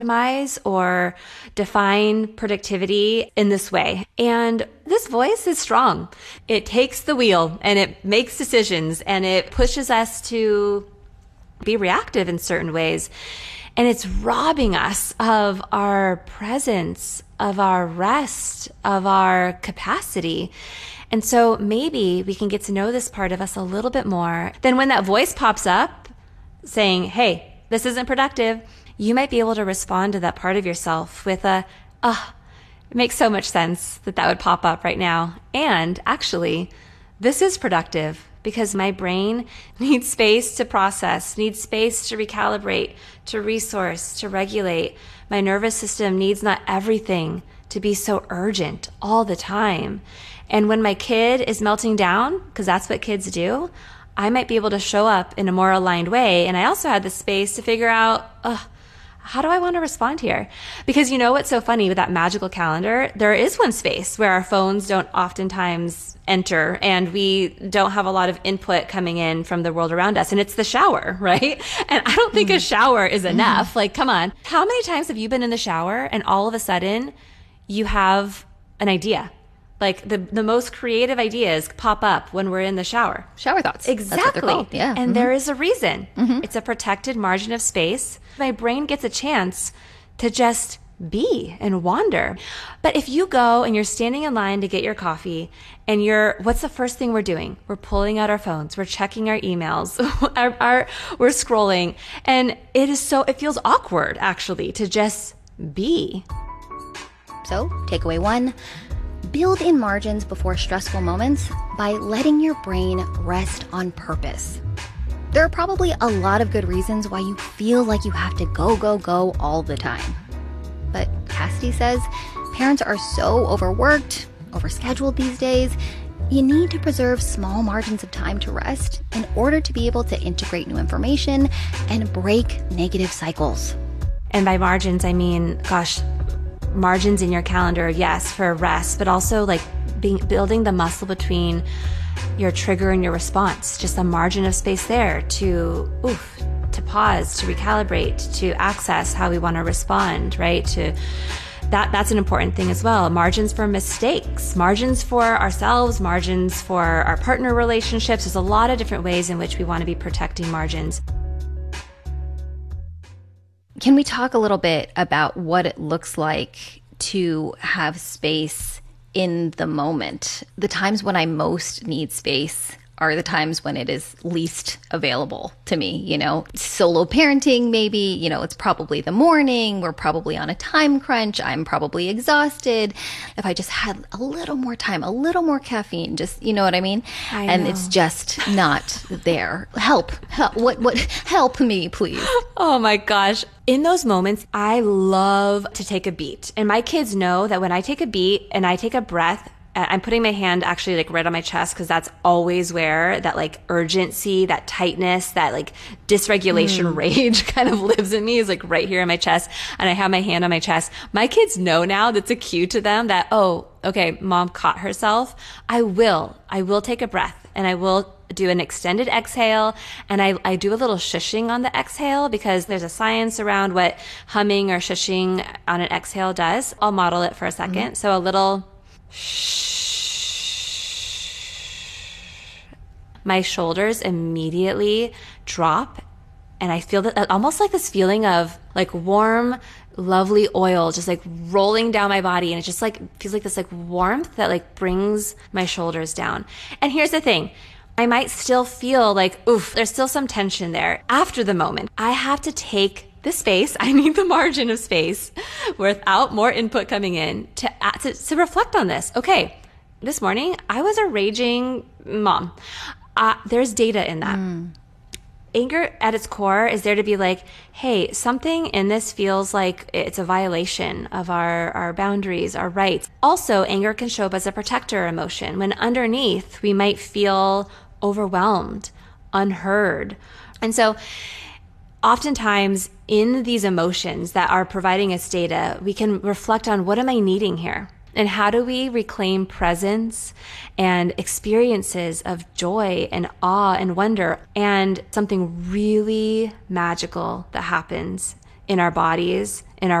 optimize or define productivity in this way. And this voice is strong. It takes the wheel and it makes decisions and it pushes us to be reactive in certain ways. And it's robbing us of our presence, of our rest, of our capacity. And so maybe we can get to know this part of us a little bit more. Then when that voice pops up saying, hey, this isn't productive, you might be able to respond to that part of yourself with a, it makes so much sense that that would pop up right now. And actually, this is productive because my brain needs space to process, needs space to recalibrate, to resource, to regulate. My nervous system needs not everything to be so urgent all the time. And when my kid is melting down, because that's what kids do, I might be able to show up in a more aligned way. And I also had the space to figure out, how do I want to respond here? Because you know what's so funny with that magical calendar? There is one space where our phones don't oftentimes enter and we don't have a lot of input coming in from the world around us. And it's the shower, right? And I don't think a shower is enough. Like, come on. How many times have you been in the shower and all of a sudden you have an idea? Like the most creative ideas pop up when we're in the shower. Shower thoughts. Exactly. Yeah. And there is a reason. It's a protected margin of space. My brain gets a chance to just be and wander. But if you go and you're standing in line to get your coffee and what's the first thing we're doing? We're pulling out our phones. We're checking our emails. We're scrolling. And it feels awkward actually to just be. So takeaway 1, build in margins before stressful moments by letting your brain rest on purpose. There are probably a lot of good reasons why you feel like you have to go all the time. But Cassidy says parents are so overworked, overscheduled these days, you need to preserve small margins of time to rest in order to be able to integrate new information and break negative cycles. And by margins, I mean, margins in your calendar, yes, for rest, but also like building the muscle between your trigger and your response, just a margin of space there to pause, to recalibrate, to access how we want to respond, right? That's an important thing as well. Margins for mistakes, margins for ourselves, margins for our partner relationships. There's a lot of different ways in which we want to be protecting margins. Can we talk a little bit about what it looks like to have space in the moment? The times when I most need space are the times when it is least available to me, solo parenting, maybe, it's probably the morning. We're probably on a time crunch. I'm probably exhausted. If I just had a little more time, a little more caffeine, just, you know what I mean? And it's just not there. Help me, please. Oh my gosh. In those moments, I love to take a beat. And my kids know that when I take a beat and I take a breath, I'm putting my hand actually like right on my chest because that's always where that like urgency, that tightness, that like dysregulation rage kind of lives in me, is like right here in my chest. And I have my hand on my chest. My kids know now that's a cue to them that, oh, okay, mom caught herself. I will take a breath and I will do an extended exhale. And I do a little shushing on the exhale because there's a science around what humming or shushing on an exhale does. I'll model it for a second. So a little my shoulders immediately drop and I feel that almost like this feeling of like warm, lovely oil just like rolling down my body, and it just like feels like this like warmth that like brings my shoulders down. And here's the thing, I might still feel like, there's still some tension there after the moment. I have to take the space, I need the margin of space without more input coming in to reflect on this. Okay, this morning I was a raging mom. There's data in that. Anger at its core is there to be like, hey, something in this feels like it's a violation of our boundaries, our rights. Also, anger can show up as a protector emotion when underneath we might feel overwhelmed, unheard. And so oftentimes in these emotions that are providing us data, we can reflect on what am I needing here? And how do we reclaim presence and experiences of joy and awe and wonder and something really magical that happens in our bodies, in our